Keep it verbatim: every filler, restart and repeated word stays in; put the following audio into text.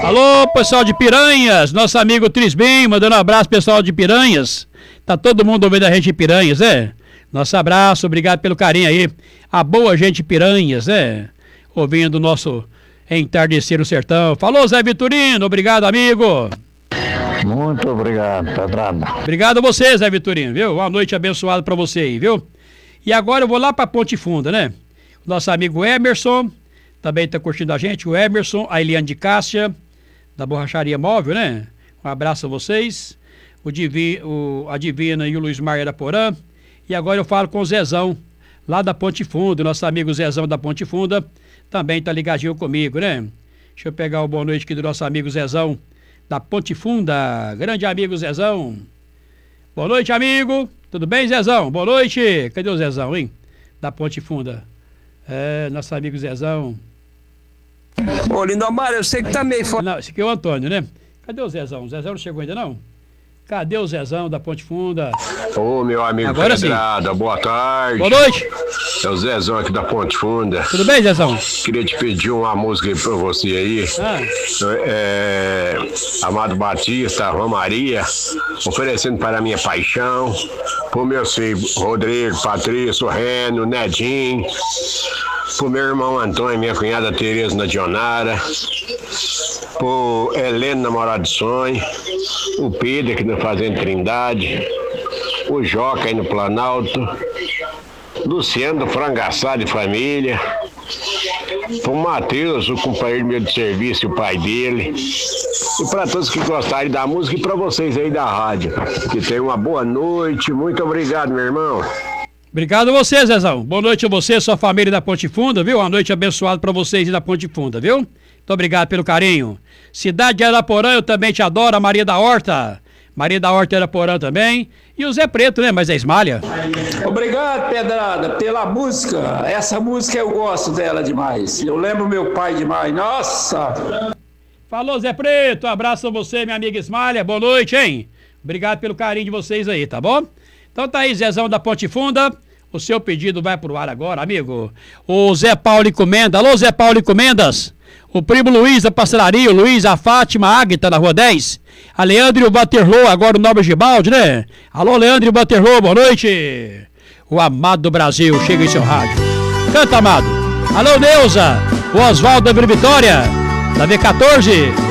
Alô, pessoal de Piranhas, nosso amigo Trisbim, mandando um abraço pessoal de Piranhas. Tá todo mundo ouvindo a gente de Piranhas, é? Nosso abraço, obrigado pelo carinho aí. A boa gente de Piranhas, é? Ouvindo o nosso Entardecer no Sertão. Falou, Zé Vitorino, obrigado, amigo. Muito obrigado, Pedrada. Obrigado a você, Zé Vitorino, viu? Uma noite abençoada pra você aí, viu? E agora eu vou lá pra Ponte Funda, né? Nosso amigo Emerson também tá curtindo a gente, o Emerson, a Eliane de Cássia, da Borracharia Móvel, né? Um abraço a vocês. O, Divi, o a Divina e o Luiz Maia da Porã. E agora eu falo com o Zezão, lá da Ponte Funda, nosso amigo Zezão da Ponte Funda, também tá ligadinho comigo, né? Deixa eu pegar o boa noite aqui do nosso amigo Zezão, da Ponte Funda, grande amigo Zezão. Boa noite, amigo. Tudo bem, Zezão? Boa noite. Cadê o Zezão, hein? Da Ponte Funda. É, nosso amigo Zezão. Ô, Lindomar, eu sei que tá meio fora. Não, esse aqui é o Antônio, né? Cadê o Zezão? O Zezão não chegou ainda, não? Cadê o Zezão da Ponte Funda? Ô, meu amigo Agora Pedrada, sim. Boa tarde. Boa noite. É o Zezão aqui da Ponte Funda. Tudo bem, Zezão? Queria te pedir uma música aí pra você aí. Ah. É, Amado Batista, Romaria, oferecendo para a minha paixão, pro meus filhos, Rodrigo, Patrício, Reno, Nedinho, pro meu irmão Antônio, minha cunhada Tereza Nadionara, pro Helena, namorado de sonho, o Pedro aqui na Fazenda Trindade, o Joca aí no Planalto, Luciano do Frangaçado e família, pro Matheus, o companheiro meu de serviço e o pai dele, e para todos que gostarem da música e para vocês aí da rádio, que tenham uma boa noite. Muito obrigado, meu irmão. Obrigado a você, Zezão. Boa noite a você, sua família da Ponte Funda, viu? Uma noite abençoada para vocês e da Ponte Funda, viu? Muito obrigado pelo carinho. Cidade de Araporã, eu também te adoro, a Maria da Horta. Maria da Horta Araporã também. E o Zé Preto, né? Mas é Esmalha. Obrigado, Pedrada, pela música. Essa música eu gosto dela demais. Eu lembro meu pai demais. Nossa! Falou, Zé Preto. Um abraço a você, minha amiga Esmalha. Boa noite, hein? Obrigado pelo carinho de vocês aí, tá bom? Então tá aí, Zezão da Ponte Funda. O seu pedido vai pro ar agora, amigo. O Zé Paulo Encomenda. Alô, Zé Paulo Encomendas. O primo Luiz da Pastelaria, o Luiz, a Fátima, a Águita, na Rua dez. A Leandro e o Baterlô, agora o Nobre Gibaldi, né? Alô, Leandro e o Baterlô, boa noite. O Amado do Brasil, chega em seu rádio. Canta, Amado. Alô, Neuza. O Oswaldo da Vila Vitória, da V quatorze.